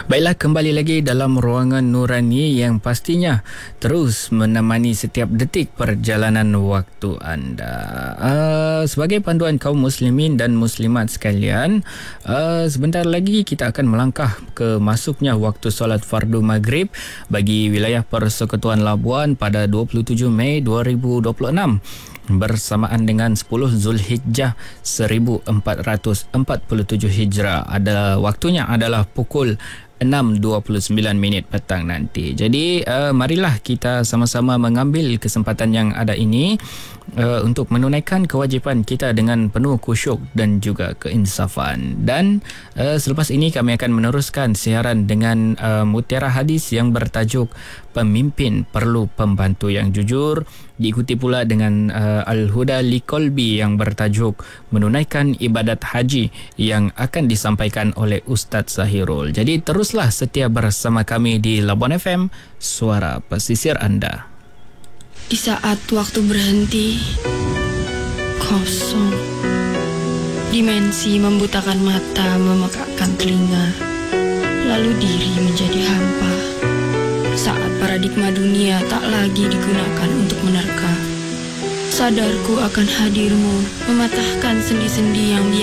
Baiklah, kembali lagi dalam ruangan Nurani yang pastinya terus menemani setiap detik perjalanan waktu anda. Sebagai panduan kaum muslimin dan muslimat sekalian, sebentar lagi kita akan melangkah ke masuknya waktu solat fardu maghrib bagi wilayah Persekutuan Labuan pada 27 Mei 2026. Bersamaan dengan 10 Zulhijjah 1447 Hijrah. Waktunya adalah pukul 6.29 petang nanti. Jadi marilah kita sama-sama mengambil kesempatan yang ada ini untuk menunaikan kewajipan kita dengan penuh khusyuk dan juga keinsafan. Dan selepas ini kami akan meneruskan siaran dengan mutiara hadis yang bertajuk Pemimpin Perlu Pembantu yang Jujur, diikuti pula dengan Al-Huda Liqalbi yang bertajuk Menunaikan Ibadat Haji yang akan disampaikan oleh Ustaz Zahirul. Jadi teruslah setia bersama kami di Labuan FM, suara pesisir anda. Di saat waktu berhenti, kosong. Dimensi membutakan mata, memekakkan telinga, lalu diri menjadi hampa. Saat paradigma dunia tak lagi digunakan untuk menerka, sadarku akan hadirmu, mematahkan sendi-sendi yang biasa